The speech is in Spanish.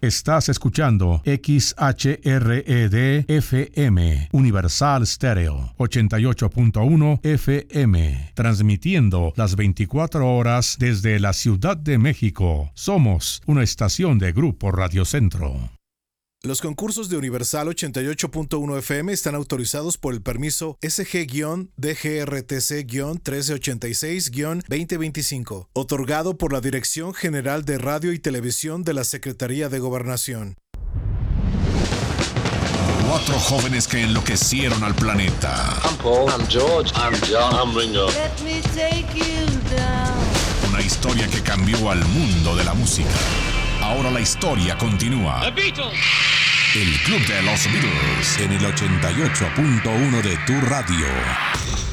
Estás escuchando XHRED FM, Universal Stereo, 88.1 FM, transmitiendo las 24 horas desde la Ciudad de México. Somos una estación de Grupo Radio Centro. Los concursos de Universal 88.1 FM están autorizados por el permiso SG-DGRTC-1386-2025, otorgado por la Dirección General de Radio y Televisión de la Secretaría de Gobernación. 4 jóvenes que enloquecieron al planeta. I'm Paul. I'm George. I'm John. I'm Ringo. Let me take you down. Una historia que cambió al mundo de la música. Ahora la historia continúa. The Beatles. El Club de los Beatles en el 88.1 de tu radio.